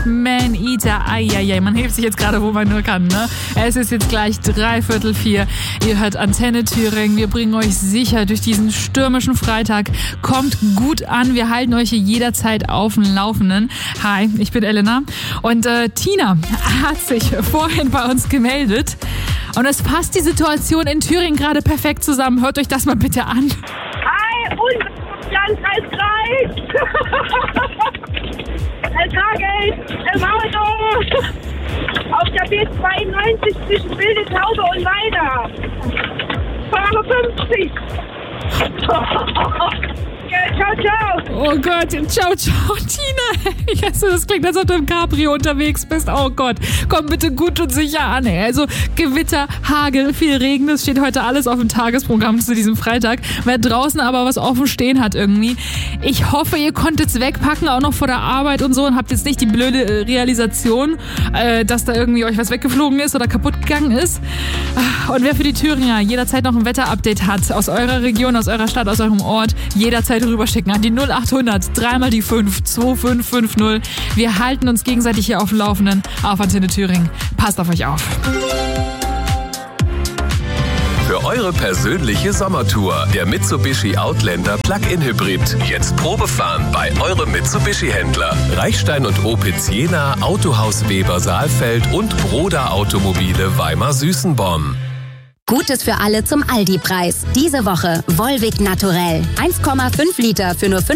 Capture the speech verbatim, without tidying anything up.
Man-Eater. Eieiei, man hilft sich jetzt gerade, wo man nur kann, ne? Es ist jetzt gleich dreiviertel vier. Ihr hört Antenne Thüringen. Wir bringen euch sicher durch diesen stürmischen Freitag. Kommt gut an. Wir halten euch hier jederzeit auf dem Laufenden. Hi, ich bin Elena. Und äh, Tina hat sich vorhin bei uns gemeldet. Und es passt die Situation in Thüringen gerade perfekt zusammen. Hört euch das mal bitte an. Hi, unser Landkreis Kreis. Es hagelt im Auto auf der B zweiundneunzig zwischen Wildeshauge und Weida. Fahre fünfzig. Ciao, ciao. Oh Gott, ciao, ciao, Tina. Also, das klingt, als ob du im Cabrio unterwegs bist. Oh Gott, komm bitte gut und sicher an. Ey. Also Gewitter, Hagel, viel Regen, das steht heute alles auf dem Tagesprogramm zu diesem Freitag. Wer draußen aber was offen stehen hat irgendwie. Ich hoffe, ihr konntet's wegpacken, auch noch vor der Arbeit und so, und habt jetzt nicht die blöde Realisation, äh, dass da irgendwie euch was weggeflogen ist oder kaputt gegangen ist. Und wer für die Thüringer jederzeit noch ein Wetterupdate hat, aus eurer Region, aus eurer Stadt, aus eurem Ort, jederzeit rüberschicken an die null acht hundert, dreimal die fünf, zwei fünf fünf null. Wir halten uns gegenseitig hier auf dem Laufenden auf Antenne Thüringen. Passt auf euch auf. Für eure persönliche Sommertour der Mitsubishi Outlander Plug-in Hybrid. Jetzt Probefahren bei eurem Mitsubishi-Händler. Reichstein und Opitz Jena, Autohaus Weber Saalfeld und Broda Automobile Weimar-Süßenborn. Gutes für alle zum Aldi-Preis. Diese Woche Volvic Naturell. eins Komma fünf Liter für nur